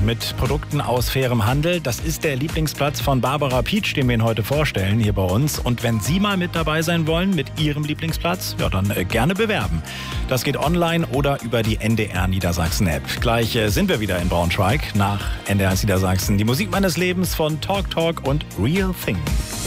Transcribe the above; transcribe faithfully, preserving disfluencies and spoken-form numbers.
mit Produkten aus fairem Handel. Das ist der Lieblingsplatz von Barbara Pietsch, den wir Ihnen heute vorstellen hier bei uns. Und wenn Sie mal mit dabei sein wollen mit Ihrem Lieblingsplatz, ja, dann äh, gerne bewerben. Das geht online oder über die N D R Niedersachsen App. Gleich äh, sind wir wieder in Braunschweig nach N D R Niedersachsen. Die Musik meines Lebens von Talk Talk und Real Thing.